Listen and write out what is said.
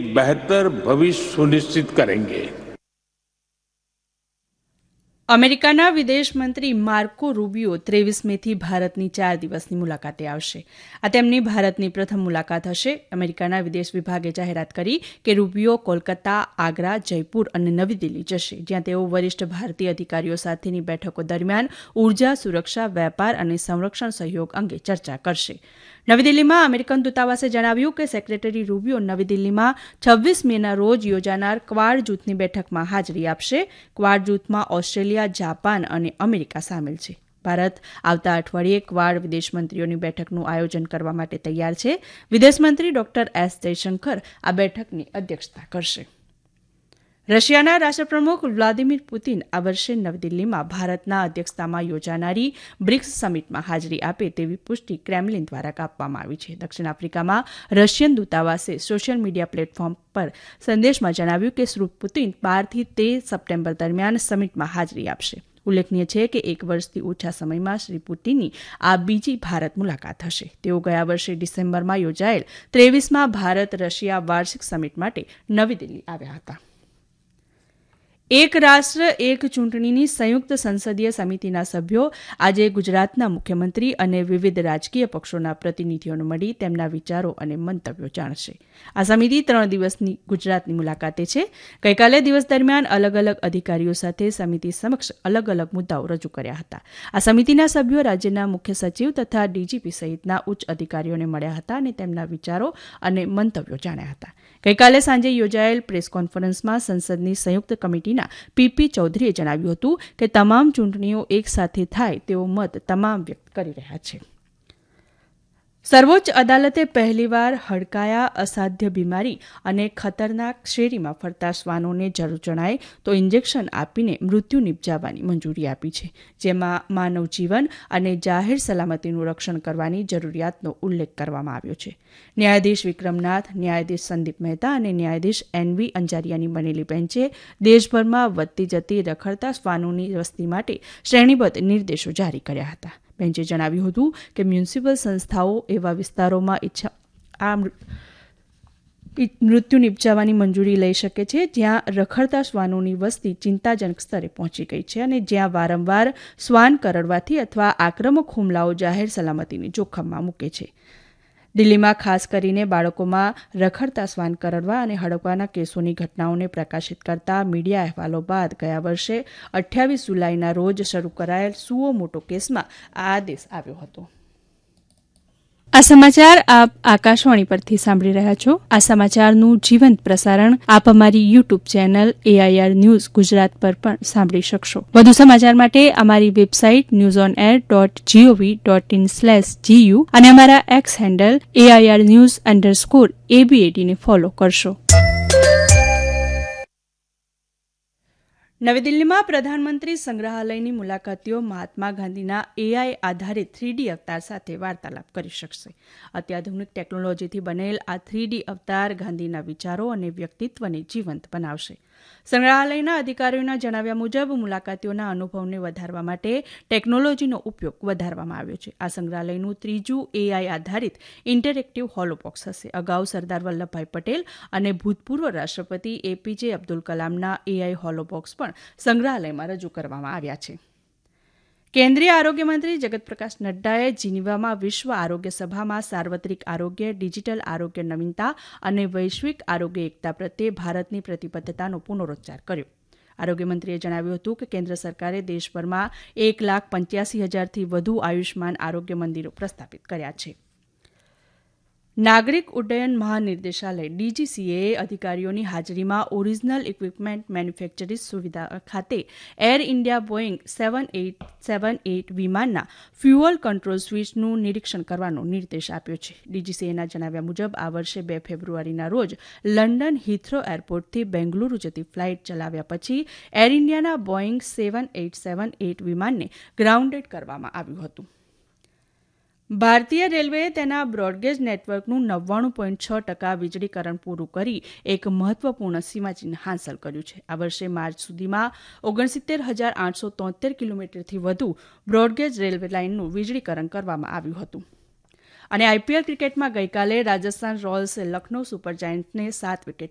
बेहतर भविष्य सुनिश्चित करेंगे। અમેરિકાના વિદેશ મંત્રી માર્કો રૂબિયો 23 મેથી ભારતની 4 દિવસની મુલાકાતે આવશે. આ તેમની ભારતની પ્રથમ મુલાકાત હશે. અમેરિકાના વિદેશ વિભાગે જાહેરાત કરી કે રૂબિયો કોલકાતા, આગ્રા, જયપુર અને નવી દિલ્હી જશે, જ્યાં તેઓ વરિષ્ઠ ભારતીય અધિકારીઓ સાથેની બેઠકો દરમિયાન ઉર્જા, સુરક્ષા, વેપાર અને સંરક્ષણ સહયોગ અંગે ચર્ચા કરશે. નવી દિલ્હીમાં અમેરિકન દૂતાવાસે જણાવ્યું કે સેક્રેટરી રૂબિયો નવી દિલ્હીમાં 26 મેના રોજ યોજાનાર ક્વાડ જૂથની બેઠકમાં હાજરી આપશે. ક્વાડ જૂથમાં ઓસ્ટ્રેલિયા, જાપાન અને અમેરિકા સામેલ છે. ભારત આવતા અઠવાડિયે ક્વાડ વિદેશમંત્રીઓની બેઠકનું આયોજન કરવા માટે તૈયાર છે. વિદેશમંત્રી ડોક્ટર એસ જયશંકર આ બેઠકની અધ્યક્ષતા કરશે. રશિયાના રાષ્ટ્રપ્રમુખ વ્લાદિમીર પુતિન આ વર્ષે નવી દિલ્હીમાં ભારતના અધ્યક્ષતામાં યોજાનારી બ્રિક્સ સમિટમાં હાજરી આપે તેવી પુષ્ટિ ક્રેમલિન દ્વારા આપવામાં આવી છે. દક્ષિણ આફ્રિકામાં રશિયન દૂતાવાસે સોશિયલ મીડિયા પ્લેટફોર્મ પર સંદેશમાં જણાવ્યું કે શ્રી પુતિન 12 થી 13 સપ્ટેમ્બર દરમિયાન સમિટમાં હાજરી આપશે. ઉલ્લેખનીય છે કે એક વર્ષથી ઓછા સમયમાં શ્રી પુતિનની આ બીજી ભારત મુલાકાત હશે. તેઓ ગયા વર્ષે ડિસેમ્બરમાં યોજાયેલ 23મા ભારત રશિયા વાર્ષિક સમિટ માટે નવી દિલ્હી આવ્યા હતા. એક રાષ્ટ્ર એક ચૂંટણીની સંયુક્ત સંસદીય સમિતિના સભ્યો આજે ગુજરાતના મુખ્યમંત્રી અને વિવિધ રાજકીય પક્ષોના પ્રતિનિધિઓને મળી તેમના વિચારો અને મંતવ્યો જાણશે. આ સમિતિ 3 દિવસની ગુજરાતની મુલાકાતે છે. ગઈકાલે દિવસ દરમિયાન અલગ અલગ અધિકારીઓ સાથે સમિતિ સમક્ષ અલગ અલગ મુદ્દાઓ રજૂ કર્યા હતા. આ સમિતિના સભ્યો રાજ્યના મુખ્ય સચિવ તથા ડીજીપી સહિતના ઉચ્ચ અધિકારીઓને મળ્યા હતા અને તેમના વિચારો અને મંતવ્યો જાણ્યા હતા. ગઈકાલે સાંજે યોજાયેલ પ્રેસ કોન્ફરન્સમાં સંસદની સંયુક્ત કમિટીના પીપી ચૌધરીએ જણાવ્યું હતું કે તમામ ચૂંટણીઓ એક સાથે થાય તેવો મત તમામ વ્યક્ત કરી રહ્યા છે. સર્વોચ્ચ અદાલતે પહેલીવાર હડકાયા, અસાધ્ય બીમારી અને ખતરનાક શેરીમાં ફરતા શ્વાનોને જરૂર જણાય તો ઇન્જેક્શન આપીને મૃત્યુ નિપજાવવાની મંજૂરી આપી છે, જેમાં માનવ જીવન અને જાહેર સલામતીનું રક્ષણ કરવાની જરૂરિયાતનો ઉલ્લેખ કરવામાં આવ્યો છે. ન્યાયાધીશ વિક્રમનાથ, ન્યાયાધીશ સંદીપ મહેતા અને ન્યાયાધીશ એનવી અંજારિયાની બનેલી બેન્ચે દેશભરમાં વધતી જતી રખડતા શ્વાનોની વસ્તી માટે શ્રેણીબદ્ધ નિર્દેશો જારી કર્યા હતા. બેન્ચે જણાવ્યું હતું કે મ્યુનિસિપલ સંસ્થાઓ એવા વિસ્તારોમાં મૃત્યુ નિપજાવવાની મંજૂરી લઈ શકે છે જ્યાં રખડતા શ્વાનોની વસ્તી ચિંતાજનક સ્તરે પહોંચી ગઈ છે અને જ્યાં વારંવાર શ્વાન કરડવાથી અથવા આક્રમક હુમલાઓ જાહેર સલામતીને જોખમમાં મૂકે છે. દિલ્હીમાં ખાસ કરીને બાળકોમાં રખડતા શ્વાન કરડવા અને હડકવાના કેસોની ઘટનાઓને પ્રકાશિત કરતા મીડિયા અહેવાલો બાદ ગયા વર્ષે 28 જુલાઈના રોજ શરૂ કરાયેલ સુઓ મોટો કેસમાં આ આદેશ આવ્યો હતો. આ સમાચાર આપ આકાશવાણી પરથી સાંભળી રહ્યા છો. આ સમાચારનું જીવંત પ્રસારણ આપ અમારી YouTube channel AIR news Gujarat પર પણ સાંભળી શકશો. વધુ સમાચાર માટે અમારી વેબસાઇટ newsonair.gov.in/gu અને અમારા એક્સ હેન્ડલ AIR_news_ABAD ને ફોલો કરશો. નવી દિલ્હીમાં પ્રધાનમંત્રી સંગ્રહાલયની મુલાકાતીઓ મહાત્મા ગાંધીના AI આધારિત 3D અવતાર સાથે વાર્તાલાપ કરી શકશે. અત્યાધુનિક ટેકનોલોજીથી બનેલ આ 3D અવતાર ગાંધીના વિચારો અને વ્યક્તિત્વને જીવંત બનાવશે. સંગ્રહાલયના અધિકારીઓના જણાવ્યા મુજબ મુલાકાતીઓના અનુભવને વધારવા માટે ટેકનોલોજીનો ઉપયોગ વધારવામાં આવ્યો છે. આ સંગ્રહાલયનું ત્રીજું AI આધારિત ઇન્ટરેક્ટિવ હોલોબોક્સ હશે. અગાઉ સરદાર વલ્લભભાઈ પટેલ અને ભૂતપૂર્વ રાષ્ટ્રપતિ APJ અબ્દુલ કલામના AI હોલોબોક્સ પણ સંગ્રહાલયમાં રજૂ કરવામાં આવ્યા છે. કેન્દ્રીય આરોગ્ય મંત્રી જગત પ્રકાશ નડ્ડાએ જીનીવામાં વિશ્વ આરોગ્ય સભામાં સાર્વત્રિક આરોગ્ય, ડિજિટલ આરોગ્ય નવીનતા અને વૈશ્વિક આરોગ્ય એકતા પ્રત્યે ભારતની પ્રતિબદ્ધતાનો પુનરોચ્ચાર કર્યો. આરોગ્યમંત્રીએ જણાવ્યું હતું કે કેન્દ્ર સરકારે દેશભરમાં 1,85,000થી વધુ આયુષ્માન આરોગ્ય મંદિરો પ્રસ્થાપિત કર્યા છે. નાગરિક ઉડ્ડયન મહાનિર્દેશાલય DGCA અધિકારીઓની હાજરીમાં ઓરિજિનલ ઇક્વિપમેન્ટ મેન્યુફેક્ચરીઝ સુવિધા ખાતે એર ઇન્ડિયા બોઇંગ 7878 વિમાનના ફ્યુઅલ કંટ્રોલ સ્વિચનું નિરીક્ષણ કરવાનો નિર્દેશ આપ્યો છે. DGCAના જણાવ્યા મુજબ આ વર્ષે 2 ફેબ્રુઆરીના રોજ લંડન હિથ્રો એરપોર્ટથી બેંગલુરુ જતી ફ્લાઇટ ચલાવ્યા પછી એર ઇન્ડિયાના બોઇંગ 7878 વિમાનને ગ્રાઉન્ડેડ કરવામાં આવ્યું હતું. ભારતીય રેલવેએ તેના બ્રોડગેજ નેટવર્કનું 99.6% વીજળીકરણ પૂરું કરી એક મહત્વપૂર્ણ સીમાચિહ્ન હાંસલ કર્યું છે. આ વર્ષે માર્ચ સુધીમાં 69,873 કિલોમીટરથી વધુ બ્રોડગેજ રેલવે લાઇનનું વીજળીકરણ કરવામાં આવ્યું હતું. અને IPL ક્રિકેટમાં ગઈકાલે રાજસ્થાન રોયલ્સે લખનૌ સુપર જાયન્ટ્સને 7 વિકેટ